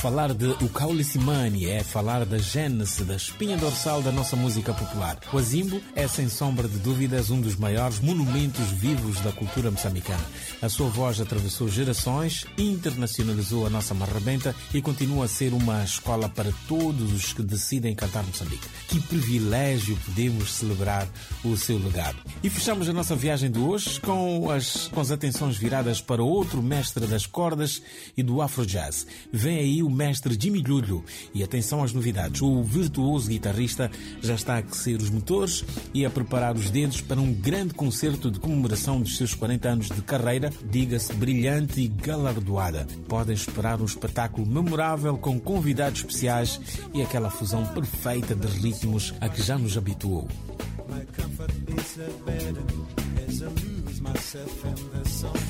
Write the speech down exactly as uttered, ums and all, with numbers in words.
Falar de O Caule Cimane é falar da gênese, da espinha dorsal da nossa música popular. O Azimbo é, sem sombra de dúvidas, um dos maiores monumentos vivos da cultura moçambicana. A sua voz atravessou gerações, internacionalizou a nossa marrabenta e continua a ser uma escola para todos os que decidem cantar Moçambique. Que privilégio podemos celebrar o seu legado. E fechamos a nossa viagem de hoje com as, com as atenções viradas para outro mestre das cordas e do afro-jazz. Vem aí o mestre Jimmy Lulu. E atenção às novidades. O virtuoso guitarrista já está a aquecer os motores e a preparar os dedos para um grande concerto de comemoração dos seus quarenta anos de carreira, diga-se brilhante e galardoada. Podem esperar um espetáculo memorável com convidados especiais e aquela fusão perfeita de ritmos a que já nos habituou. My comfort is a bed as I lose myself in the song.